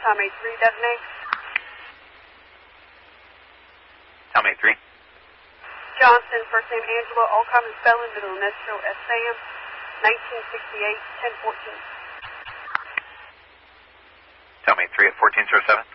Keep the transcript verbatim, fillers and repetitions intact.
Tom A three, designate. Tom A three. Johnson, first name Angela, all common spelling, middle initial S. Sam, nineteen sixty-eight, ten fourteen. Tom A three at fourteen oh seven.